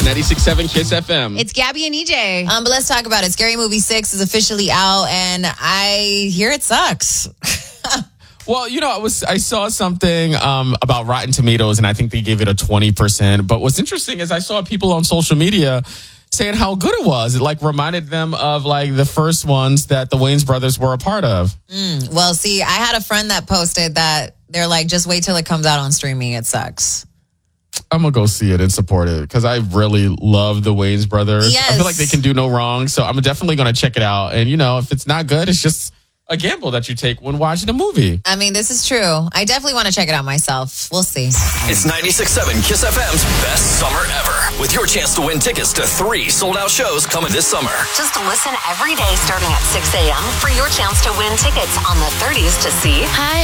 96.7 Kiss FM. It's Gabby and EJ. But let's talk about it. Scary Movie 6 is officially out, and I hear it sucks. Well, I saw something about Rotten Tomatoes, and I think they gave it a 20%. But what's interesting is I saw people on social media saying how good it was. It reminded them of the first ones that the Wayans brothers were a part of. Well, see, I had a friend that posted that they're like, just wait till it comes out on streaming. It sucks. I'm going to go see it and support it because I really love the Wayans brothers. Yes. I feel like they can do no wrong. So I'm definitely going to check it out. And, if it's not good, it's just a gamble that you take when watching a movie. I mean, this is true. I definitely want to check it out myself. We'll see. It's 96.7 Kiss FM's best summer ever, with your chance to win tickets to 3 sold-out shows coming this summer. Just listen every day starting at 6 a.m. for your chance to win tickets on the 30s to see